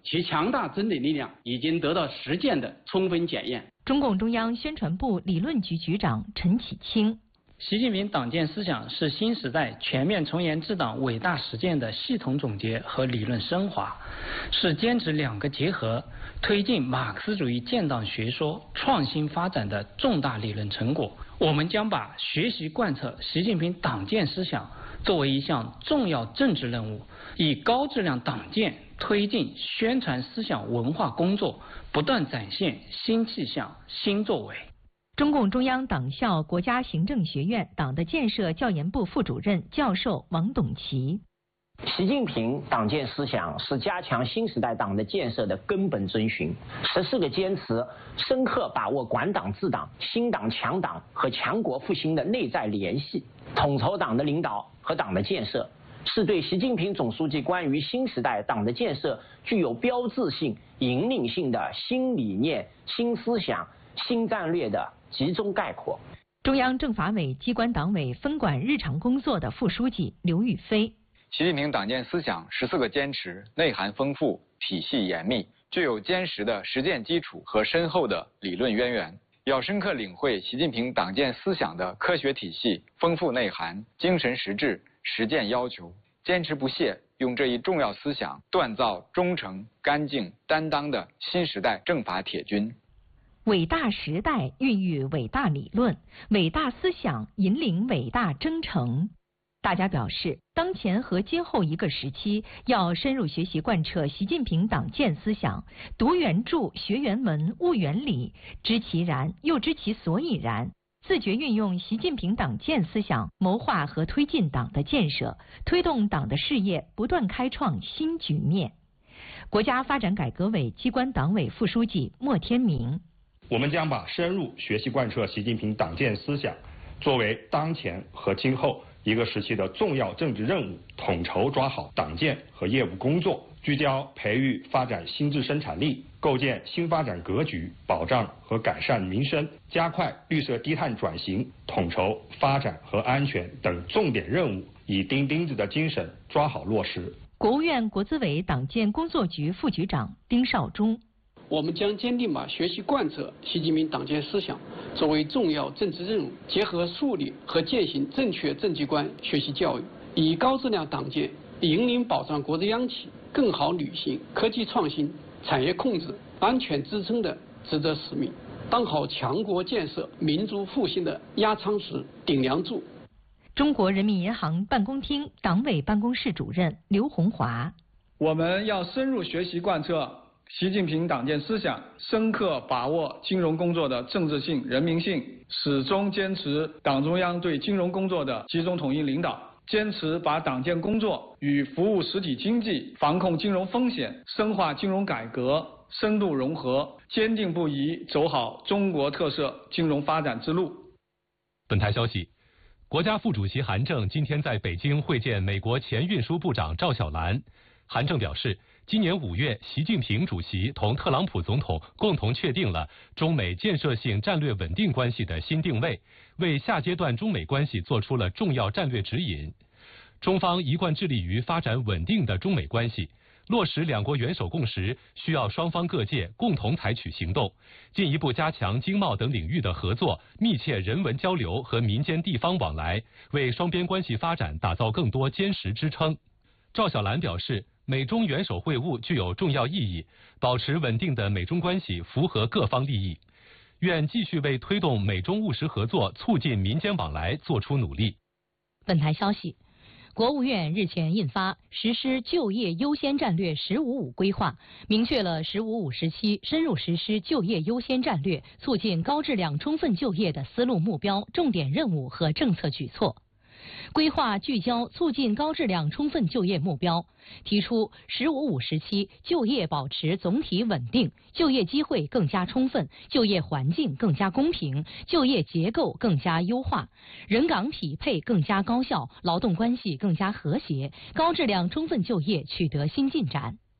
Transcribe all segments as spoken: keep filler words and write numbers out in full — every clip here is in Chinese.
其强大真理力量已经得到实践的充分检验。 中共中央宣传部理论局局长陈启清。 习近平党建思想是新时代全面从严治党伟大实践的系统总结和理论升华，是坚持两个结合，推进马克思主义建党学说创新发展的重大理论成果。我们将把学习贯彻习近平党建思想作为一项重要政治任务，以高质量党建推进宣传思想文化工作，不断展现新气象、新作为。 中共中央党校国家行政学院党的建设教研部副主任教授王董奇。 习近平党建思想是加强新时代党的建设的根本遵循，十四个坚持深刻把握管党治党、新党强党和强国复兴的内在联系，统筹党的领导和党的建设，是对习近平总书记关于新时代党的建设具有标志性、引领性的新理念、新思想、新战略的集中概括。 中央政法委机关党委分管日常工作的副书记刘宇飞。 习近平党建思想十四个坚持内涵丰富、体系严密，具有坚实的实践基础和深厚的理论渊源。要深刻领会习近平党建思想的科学体系、丰富内涵、精神实质、实践要求，坚持不懈，用这一重要思想锻造忠诚、干净、担当的新时代政法铁军。 伟大时代孕育伟大理论，伟大思想引领伟大征程。大家表示，当前和今后一个时期，要深入学习贯彻习近平党建思想，读原著、学原文、悟原理，知其然，又知其所以然，自觉运用习近平党建思想，谋划和推进党的建设，推动党的事业不断开创新局面。国家发展改革委机关党委副书记莫天明。 我们将把深入学习贯彻习近平党建思想作为当前和今后一个时期的重要政治任务，统筹抓好党建和业务工作，聚焦培育发展新质生产力，构建新发展格局，保障和改善民生，加快绿色低碳转型，统筹发展和安全等重点任务，以钉钉子的精神抓好落实。 国务院国资委党建工作局副局长丁绍忠。 我们将坚定把学习贯彻习近平党建思想作为重要政治任务，结合树立和践行正确政绩观学习教育，以高质量党建引领保障国之央企更好履行科技创新、产业控制、安全支撑的职责使命，当好强国建设、民族复兴的压舱石、顶梁柱。 中国人民银行办公厅党委办公室主任刘洪华。 我们要深入学习贯彻习近平党建思想，深刻把握金融工作的政治性、人民性，始终坚持党中央对金融工作的集中统一领导，坚持把党建工作与服务实体经济、防控金融风险、深化金融改革深度融合，坚定不移走好中国特色金融发展之路。 本台消息，国家副主席韩正今天在北京会见美国前运输部长赵小兰。韩正表示，今年五月，习近平主席同特朗普总统共同确定了中美建设性战略稳定关系的新定位，为下阶段中美关系做出了重要战略指引。中方一贯致力于发展稳定的中美关系，落实两国元首共识，需要双方各界共同采取行动，进一步加强经贸等领域的合作，密切人文交流和民间地方往来，为双边关系发展打造更多坚实支撑。赵小兰表示，美中元首会晤具有重要意义，保持稳定的美中关系符合各方利益，愿继续为推动美中务实合作、促进民间往来做出努力。 本台消息，国务院日前印发《实施就业优先战略“十五五”规划》，明确了“十五五”时期深入实施就业优先战略、促进高质量充分就业的思路目标、重点任务和政策举措。规划聚焦促进高质量充分就业目标，提出“十五五”时期就业保持总体稳定，就业机会更加充分，就业环境更加公平，就业结构更加优化，人岗匹配更加高效，劳动关系更加和谐，高质量充分就业取得新进展。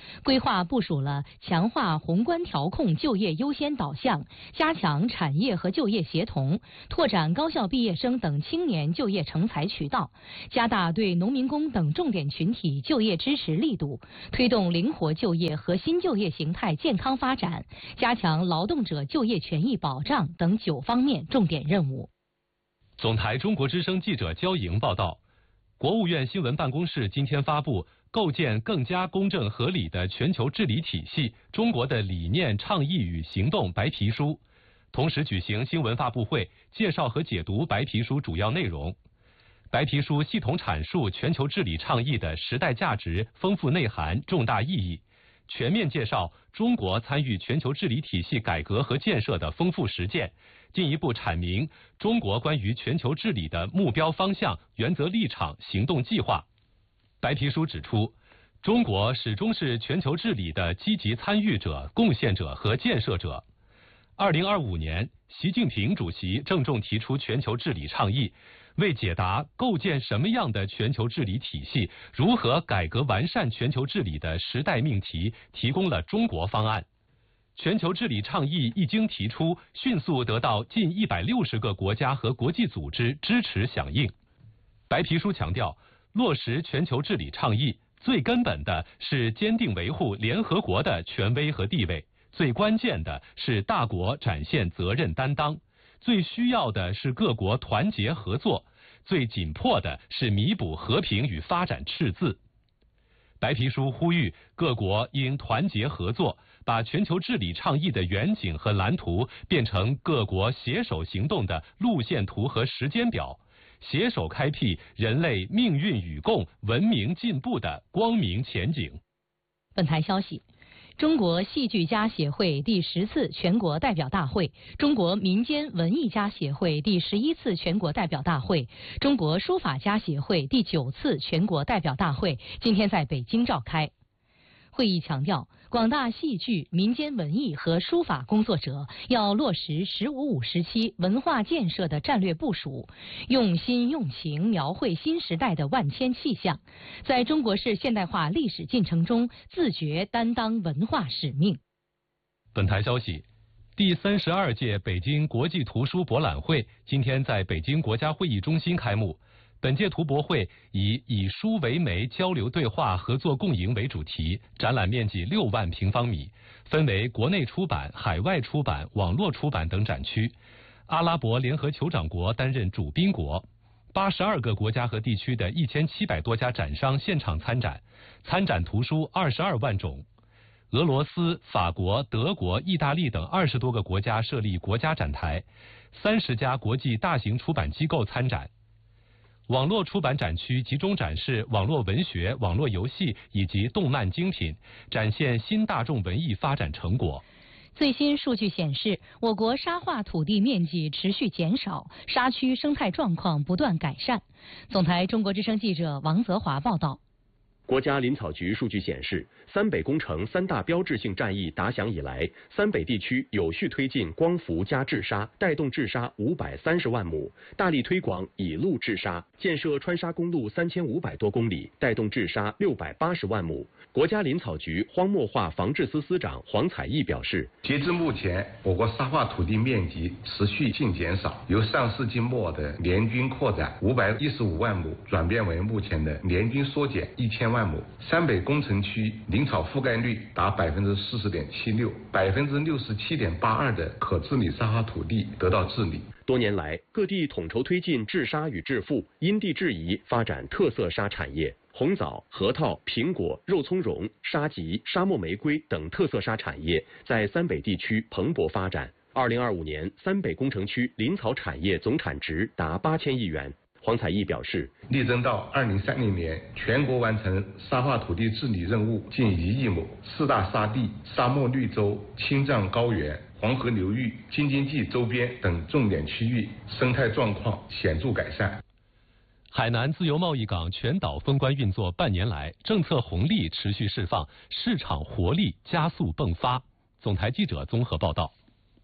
规划部署了强化宏观调控就业优先导向，加强产业和就业协同，拓展高校毕业生等青年就业成才渠道，加大对农民工等重点群体就业支持力度，推动灵活就业和新就业形态健康发展，加强劳动者就业权益保障等九方面重点任务。 总台中国之声记者焦莹报道，国务院新闻办公室今天发布《构建更加公正合理的全球治理体系：中国的理念、倡议与行动》白皮书，同时举行新闻发布会，介绍和解读白皮书主要内容。白皮书系统阐述全球治理倡议的时代价值、丰富内涵、重大意义，全面介绍中国参与全球治理体系改革和建设的丰富实践，进一步阐明中国关于全球治理的目标方向、原则立场、行动计划。白皮书指出，中国始终是全球治理的积极参与者、贡献者和建设者。二零二五年，习近平主席郑重提出全球治理倡议，为解答构建什么样的全球治理体系、如何改革完善全球治理的时代命题提供了中国方案。全球治理倡议一经提出，迅速得到近一百六十个国家和国际组织支持响应。白皮书强调，落实全球治理倡议，最根本的是坚定维护联合国的权威和地位，最关键的是大国展现责任担当，最需要的是各国团结合作，最紧迫的是弥补和平与发展赤字。白皮书呼吁各国应团结合作，把全球治理倡议的远景和蓝图变成各国携手行动的路线图和时间表，携手开辟人类命运与共、文明进步的光明前景。 本台消息，中国戏剧家协会第十次全国代表大会、中国民间文艺家协会第十一次全国代表大会、中国书法家协会第九次全国代表大会今天在北京召开。会议强调，广大戏剧、民间文艺和书法工作者要落实“十五五”时期文化建设的战略部署，用心用情描绘新时代的万千气象，在中国式现代化历史进程中自觉担当文化使命。 本台消息，第三十二届北京国际图书博览会今天在北京国家会议中心开幕。本届图博会以以书为媒，交流对话、合作共赢为主题，展览面积六万平方米，分为国内出版、海外出版、网络出版等展区。阿拉伯联合酋长国担任主宾国，八十二个国家和地区的一千七百多家展商现场参展，参展图书二十二万种。俄罗斯、法国、德国、意大利等二十多个国家设立国家展台，三十家国际大型出版机构参展。网络出版展区集中展示网络文学、网络游戏以及动漫精品，展现新大众文艺发展成果。 最新数据显示，我国沙化土地面积持续减少，沙区生态状况不断改善。总台中国之声记者王泽华报道。 国家林草局数据显示，三北工程三大标志性战役打响以来，三北地区有序推进光伏加治沙，带动治沙五百三十万亩，大力推广以路治沙，建设川沙公路三千五百多公里，带动治沙六百八十万亩。国家林草局荒漠化防治司司长黄彩义表示， 截至目前，我国沙化土地面积持续性减少，由上世纪末的年均扩展五百一十五万亩，转变为目前的年均缩减一千万亩。三北工程区林草覆盖率达百分之四十点七六，百分之六十七点八二的可治理沙化土地得到治理。 多年来，各地统筹推进治沙与治复，因地制宜发展特色沙产业。红枣、核桃、苹果、肉苁蓉、沙棘、沙漠玫瑰等特色沙产业在三北地区蓬勃发展。二零二五年，三北工程区林草产业总产值达八千亿元。黄彩义表示， 力争到二零三零年全国完成沙化土地治理任务近一亿亩，四大沙地、沙漠绿洲、青藏高原、黄河流域、京津冀周边等重点区域生态状况显著改善。 海南自由贸易港全岛封关运作半年来，政策红利持续释放，市场活力加速迸发。总台记者综合报道。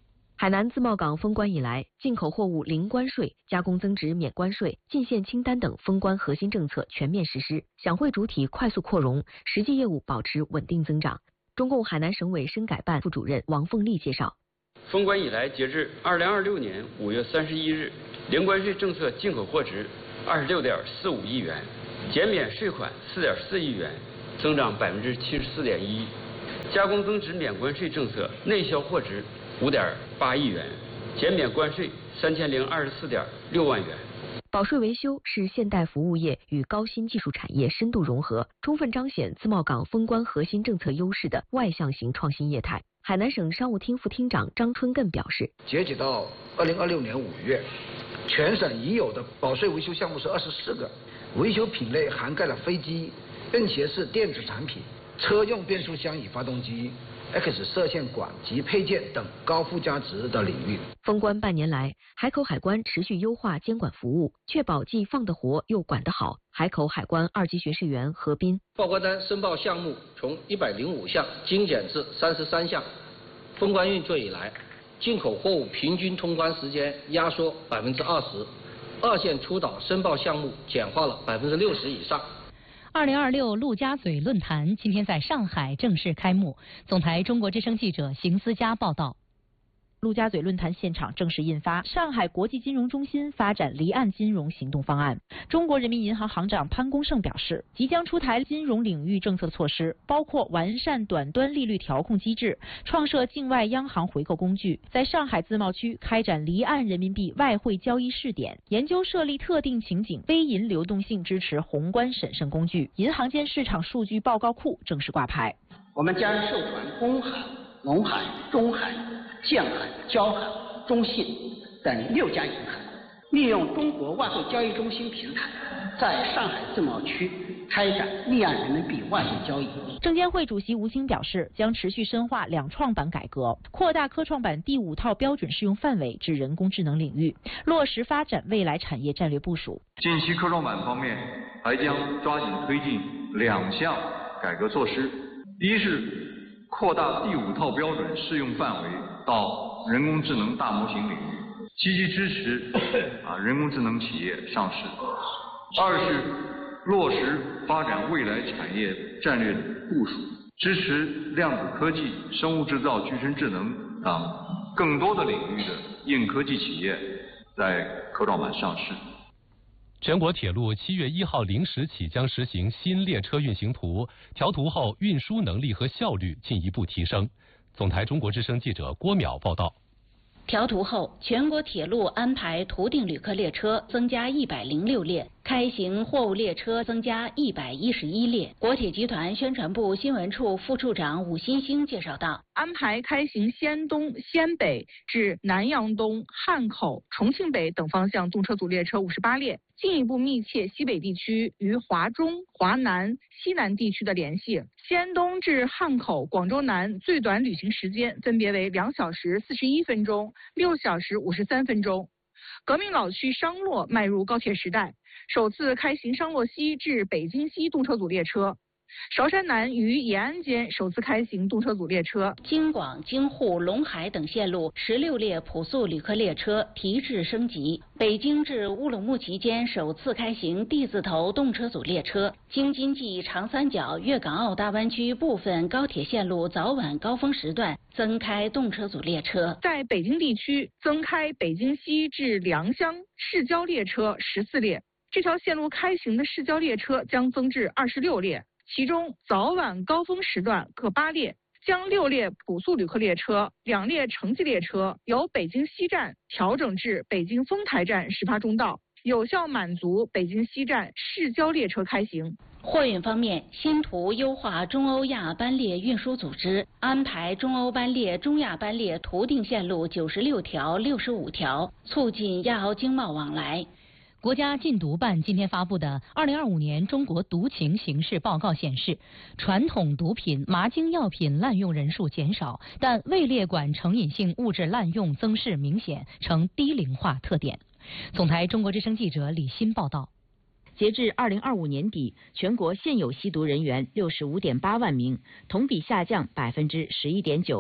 海南自贸港封关以来，进口货物零关税、加工增值免关税、进线清单等封关核心政策全面实施，享会主体快速扩容，实际业务保持稳定增长。中共海南省委深改办副主任王凤丽介绍， 封关以来，截至二零二六年五月三十一日，零关税政策进口货值二十六点四五亿元，减免税款四点四亿元，增长百分之七十四点一。加工增值免关税政策内销货值五点八亿元，减免关税三千零二十四点六万元。 保税维修是现代服务业与高新技术产业深度融合，充分彰显自贸港封关核心政策优势的外向型创新业态。海南省商务厅副厅长张春艮表示， 截止到二零二六年五月，全省已有的保税维修项目是二十四个，维修品类涵盖了飞机、便携式电子产品、车用变速箱与发动机、X 射线管及配件等高附加值的领域。 封关半年来，海口海关持续优化监管服务，确保既放得活又管得好。海口海关二级巡视员何斌， 报关单申报项目从一百零五项精简至三十三项。封关运作以来，进口货物平均通关时间压缩百分之二十，二线出岛申报项目简化了百分之六十以上。 二零二六陆家嘴论坛今天在上海正式开幕。总台中国之声记者邢思佳报道。 陆家嘴论坛现场正式印发《上海国际金融中心发展离岸金融行动方案》。中国人民银行行长潘功胜表示，即将出台金融领域政策措施，包括完善短端利率调控机制，创设境外央行回购工具，在上海自贸区开展离岸人民币外汇交易试点，研究设立特定情景非银流动性支持宏观审慎工具。银行间市场数据报告库正式挂牌。 我们将授权公海、农海、中海、建海、交海、中信等六家银行，利用中国外汇交易中心平台，在上海自贸区开展离岸人民币外汇交易。 证监会主席吴清表示，将持续深化两创板改革，扩大科创板第五套标准适用范围至人工智能领域，落实发展未来产业战略部署。 近期科创板方面，还将抓紧推进两项改革措施，一是扩大第五套标准适用范围到人工智能大模型领域，积极支持啊人工智能企业上市；二是落实发展未来产业战略部署，支持量子科技、生物制造、具身智能等更多的领域的硬科技企业在科创板上市。 全国铁路七月一号零时起将实行新列车运行图，调图后运输能力和效率进一步提升。总台中国之声记者郭淼报道。 调图后，全国铁路安排图定旅客列车增加一百零六列，开行货物列车增加一百一十一列。国铁集团宣传部新闻处副处长武新兴介绍道， 安排开行西安东、西安北至南阳东、汉口、重庆北等方向动车组列车五十八列，进一步密切西北地区与华中、华南、西南地区的联系。西安东至汉口、广州南最短旅行时间分别为两小时四十一分钟、六小时五十三分钟。革命老区商洛迈入高铁时代，首次开行商洛西至北京西动车组列车。韶山南与延安间首次开行动车组列车， 京广、京沪、陇海等线路十六列普速旅客列车提质升级。北京至乌鲁木齐间首次开行 D 字头动车组列车。京津冀、长三角、粤港澳大湾区部分高铁线路早晚高峰时段增开动车组列车。 在北京地区增开北京西至良乡市郊列车十四列，这条线路开行的市郊列车将增至二十六列。其中早晚高峰时段各八列，将六列普速旅客列车、两列城际列车由北京西站调整至北京丰台站始发终到，有效满足北京西站市郊列车开行。 货运方面，新图优化中欧亚班列运输组织，安排中欧班列、中亚班列图定线路九十六条、六十五条，促进亚欧经贸往来。 国家禁毒办今天发布的二零二五年中国毒情形势报告显示，传统毒品、麻精药品滥用人数减少，但未列管成瘾性物质滥用增势明显，呈低龄化特点。总台中国之声记者李欣报道。 截至二零二五年底，全国现有吸毒人员六十五点八万名，同比下降百分之十一点九。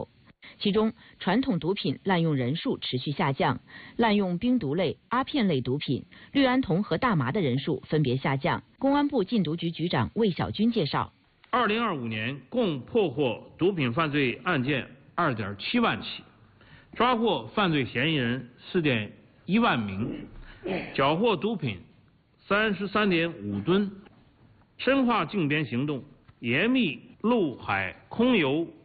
其中，传统毒品滥用人数持续下降，滥用冰毒类、阿片类毒品、氯胺酮和大麻的人数分别下降。公安部禁毒局局长魏小军介绍， 二零二五年共破获毒品犯罪案件二点七万起，抓获犯罪嫌疑人四点一万名，缴获毒品三十三点五吨，深化禁边行动，严密陆海空邮